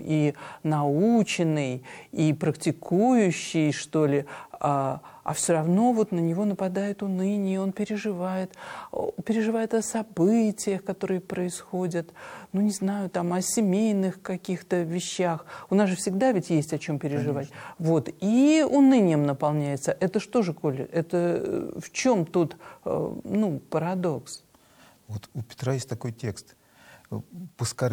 и наученный, и практикующий, что ли, а все равно вот на него нападает уныние, он переживает о событиях, которые происходят, ну, не знаю, там, о семейных каких-то вещах. У нас же всегда ведь есть о чем переживать. Конечно. Вот, и унынием наполняется. Это что же, Коля, это в чем тут, ну, парадокс? Вот у Петра есть такой текст. «Пускай